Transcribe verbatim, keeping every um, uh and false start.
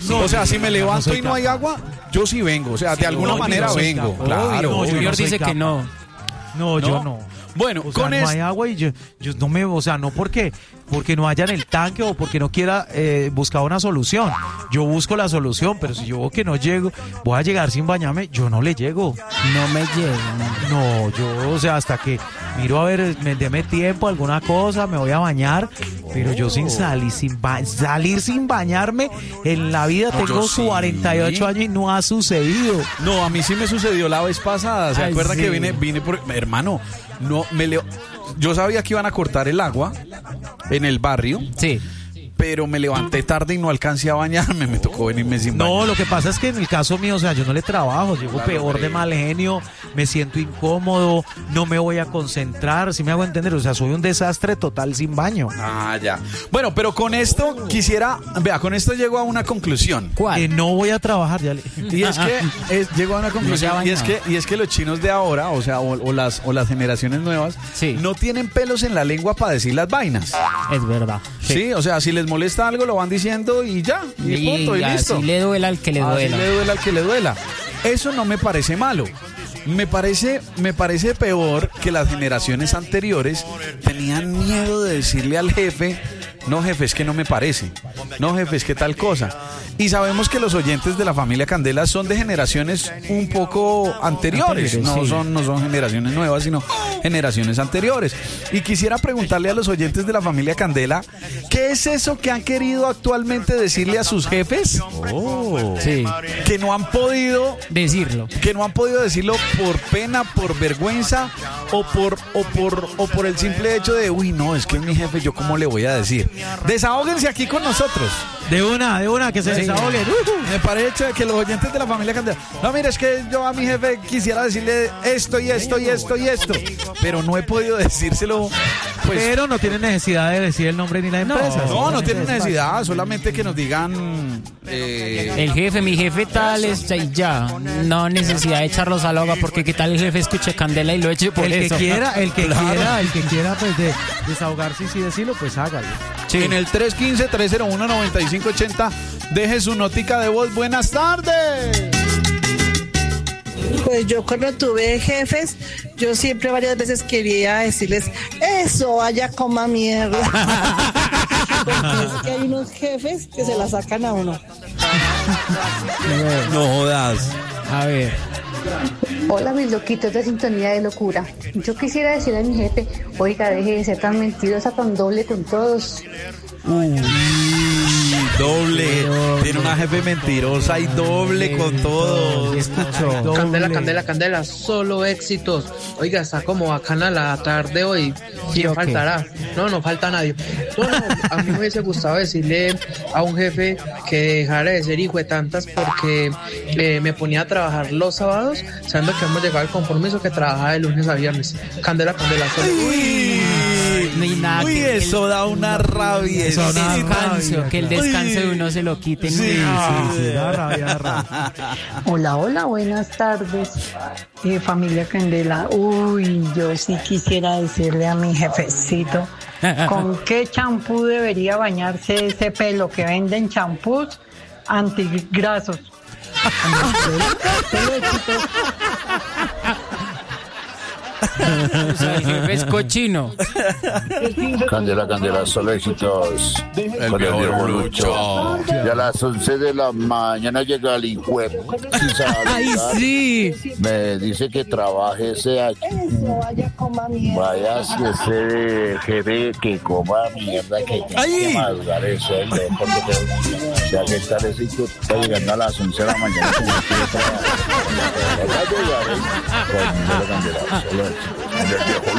No, o sea, si me levanto no y no hay agua, yo sí vengo. O sea, sí, de alguna no, manera no vengo. Capaz. Claro. No, Junior no dice capaz. que no. No, yo no. Bueno, o con sea, es... no hay agua y yo, yo no me, o sea, no porque, porque no haya en el tanque o porque no quiera eh, buscar una solución. Yo busco la solución, pero si yo veo que no llego, voy a llegar sin bañarme, yo no le llego. No me llego. No, yo, o sea, hasta que miro a ver, me deme tiempo, alguna cosa, me voy a bañar, pero yo sin salir, sin ba- salir sin bañarme, en la vida no, tengo sí. cuarenta y ocho años y no ha sucedido. No, a mí sí me sucedió la vez pasada, ¿se Ay, acuerdan sí. que vine, vine por, hermano, no, me leo, yo sabía que iban a cortar el agua en el barrio. Sí. Pero me levanté tarde y no alcancé a bañarme, me tocó venirme sin bañar. No, lo que pasa es que en el caso mío, o sea, yo no le trabajo, llego claro, peor de mal genio, me siento incómodo, no me voy a concentrar, si me hago entender, o sea, soy un desastre total sin baño. Ah, ya. Bueno, pero con esto quisiera, vea, con esto llego a una conclusión. ¿Cuál? Que no voy a trabajar, ya le... Y es que es, llego a una conclusión, y es que y es que los chinos de ahora, o sea, o, o las o las generaciones nuevas, sí. no tienen pelos en la lengua para decir las vainas. Es verdad. Sí, sí, o sea, si les molesta algo lo van diciendo y ya, y, y punto, y listo. Así le duela al que le duela. Así le duela al que le duela. Eso no me parece malo. Me parece, me parece peor que las generaciones anteriores tenían miedo de decirle al jefe, no jefe, es que no me parece, no jefe, es que tal cosa. Y sabemos que los oyentes de la familia Candela son de generaciones un poco anteriores, no son, no son generaciones nuevas, sino generaciones anteriores. Y quisiera preguntarle a los oyentes de la familia Candela, ¿qué es eso que han querido actualmente decirle a sus jefes? Oh. Sí. Que no han podido decirlo. Que no han podido decirlo por pena, por vergüenza o por, o por, o por el simple hecho de, uy, no, es que es mi jefe, ¿yo cómo le voy a decir? Desahóguense aquí con nosotros. De una, de una, que se sí. desahoguen. Uh-huh. Me parece que los oyentes de la familia Candela, no, mira, es que yo a mi jefe quisiera decirle esto y esto y esto y esto, pero no he podido decírselo. Pues, pero no tienen necesidad de decir el nombre ni la empresa. No, no, no tienen necesidad, solamente que nos digan eh... el jefe, mi jefe tal, es y ya. No necesidad de echarlos al agua, porque qué tal el jefe escuche Candela y lo eche por el eso. Que quiera, el que claro. quiera, el que quiera pues de desahogarse y sí decirlo, pues hágalo. Sí. En el tres uno cinco, tres cero uno, nueve cinco ocho cero, deje su notica de voz. Buenas tardes. Pues yo cuando tuve jefes, yo siempre varias veces quería decirles, eso, vaya coma mierda. Porque es que hay unos jefes que se la sacan a uno. No jodas. A ver. Hola, mis loquitos de sintonía de locura. Yo quisiera decirle a mi jefe, oiga, deje de ser tan mentirosa, tan doble con todos. Uy, doble. Tiene una jefe mentirosa y doble con todos. Escucho. Candela, Candela, Candela, solo éxitos. Oiga, está como bacana la tarde hoy. ¿Quién okay. faltará? No, no falta nadie. Bueno, a mí me hubiese gustado decirle a un jefe que dejara de ser hijo de tantas porque eh, me ponía a trabajar los sábados, sabiendo que hemos llegado al compromiso que trabajaba de lunes a viernes. Candela, Candela, solo. Uy, Uy, nada, uy que eso el, da una rabia. Eso da descanso, rabia, que el descanso uy. de uno se lo quiten. Sí, sí, sí, sí, da rabia, da rabia. Hola, hola, buenas tardes, eh, familia Candela. Uy, yo sí quisiera decirle a mi jefecito, ¿con qué champú debería bañarse ese pelo que venden champús antigrasos? O sea, el jefe es cochino. Candela, Candela, solo éxitos. El con el viejo Lucho. Y a las once de la mañana llega el hijo. Ay, sí. Me dice que trabaje ese aquí. Vaya, si ese jefe que coma mierda, que tiene que madurar eso. Porque ya que tal es está llegando a las once de la mañana. Como quiere trabajar. Con Candela, Candela, solo éxitos.